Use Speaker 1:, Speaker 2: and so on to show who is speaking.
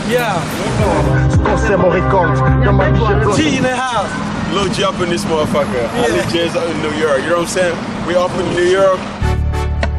Speaker 1: Yeah. G in the house.
Speaker 2: Lil G up in this motherfucker. Ali J's up in New York. You know what I'm saying? We up in New York.